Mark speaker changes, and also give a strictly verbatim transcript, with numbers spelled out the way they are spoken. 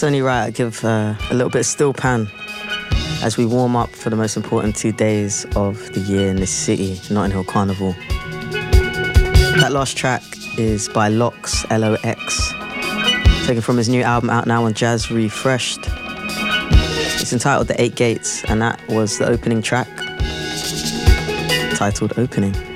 Speaker 1: it's only right I give uh, a little bit of Steel Pan as we warm up for the most important two days of the year in this city, Notting Hill Carnival. That last track is by Lox, L O X, taken from his new album out now on Jazz Refreshed. It's entitled The Eight Gates, and that was the opening track, titled Opening.